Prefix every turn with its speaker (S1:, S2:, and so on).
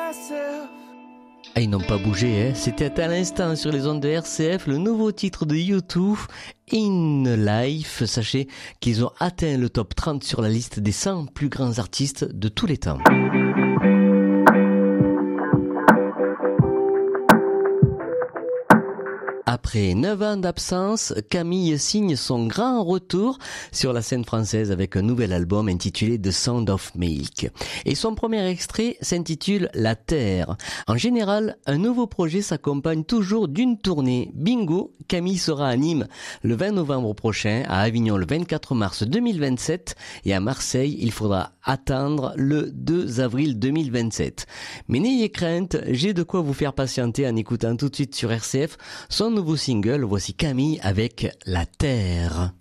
S1: Ah, ils n'ont pas bougé, hein. C'était à l'instant sur les ondes de RCF le nouveau titre de U2, In Life. Sachez qu'ils ont atteint le top 30 sur la liste des 100 plus grands artistes de tous les temps. Après 9 ans d'absence, Camille signe son grand retour sur la scène française avec un nouvel album intitulé The Sound of Milk. Et son premier extrait s'intitule La Terre. En général, un nouveau projet s'accompagne toujours d'une tournée. Bingo, Camille sera à Nîmes le 20 novembre prochain, à Avignon le 24 mars 2027 et à Marseille, il faudra attendre le 2 avril 2027. Mais n'ayez crainte, j'ai de quoi vous faire patienter en écoutant tout de suite sur RCF son nouveau single. Voici Camille avec La Terre.